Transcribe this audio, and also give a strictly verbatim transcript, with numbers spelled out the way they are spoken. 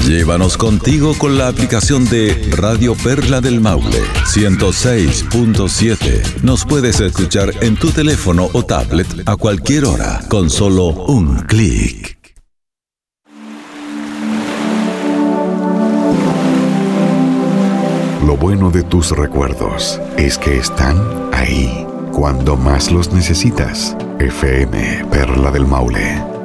Llévanos contigo con la aplicación de Radio Perla del Maule ciento seis punto siete. Nos puedes escuchar en tu teléfono o tablet a cualquier hora con solo un clic. Lo bueno de tus recuerdos es que están ahí cuando más los necesitas. F M Perla del Maule.